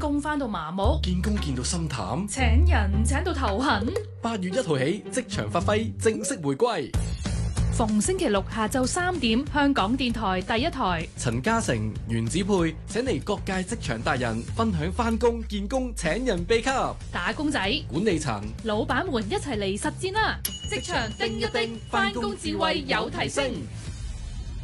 工返到麻木， 見工見到心淡， 請人請到頭痕。 8月1號起，職場發揮正式回歸。 逢星期六下晝3點，香港電台第一台， 陳嘉誠、袁子佩請嚟各界職場達人分享返工、見工、請人秘笈。 打工仔、 管理層、 老闆們一齊嚟實戰啦！職場叮一叮，返工智慧有提升。